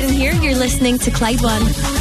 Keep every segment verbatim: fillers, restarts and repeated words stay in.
Karen here. You're listening to Clyde One.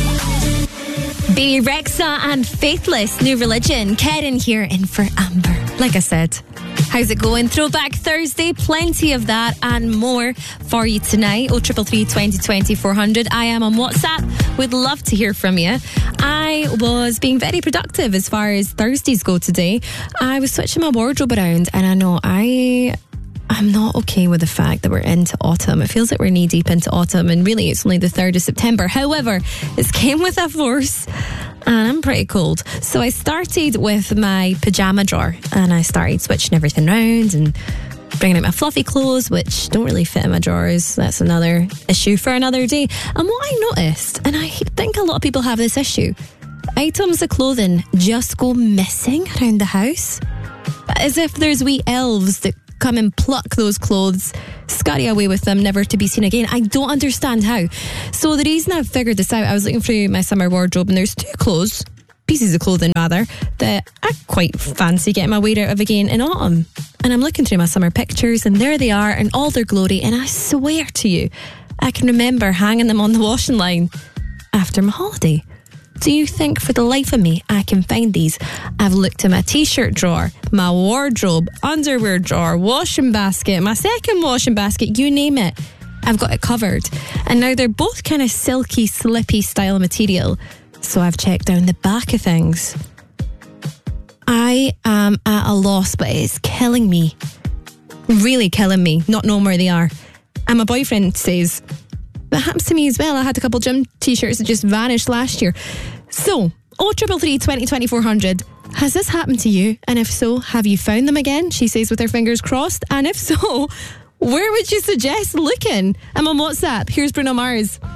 Baby Rexa and Faithless, New Religion. Karen here in for Amber. Like I said, how's it going? Throwback Thursday, plenty of that and more for you tonight. Oh, triple three, twenty, twenty, four hundred. I am on WhatsApp. Would love to hear from you. I was being very productive as far as Thursdays go today. I was switching my wardrobe around, and I know I... I'm not okay with the fact that we're into autumn. It feels like we're knee deep into autumn, and really it's only the third of September. However, it's came with a force, and I'm pretty cold. So I started with my pyjama drawer, and I started switching everything around and bringing out my fluffy clothes, which don't really fit in my drawers. That's another issue for another day. And what I noticed, and I think a lot of people have this issue, items of clothing just go missing around the house, as if there's wee elves that come and pluck those clothes, scurry away with them, never to be seen again. I don't understand how. So the reason I've figured this out, I was looking through my summer wardrobe, and there's two clothes, pieces of clothing rather, that I quite fancy getting my weight out of again in autumn. And I'm looking through my summer pictures, and there they are in all their glory, and I swear to you, I can remember hanging them on the washing line after my holiday. Do you think for the life of me I can find these? I've looked in my t-shirt drawer, my wardrobe, underwear drawer, washing basket, my second washing basket, you name it. I've got it covered. And now they're both kind of silky, slippy style material. So I've checked down the back of things. I am at a loss, but it's killing me. Really killing me, not knowing where they are. And my boyfriend says... that happens to me as well. I had a couple gym t-shirts that just vanished last year. So, oh triple three, twenty, twenty, four hundred. Has this happened to you? And if so, have you found them again? She says with her fingers crossed. And if so, where would you suggest looking? I'm on WhatsApp. Here's Bruno Mars.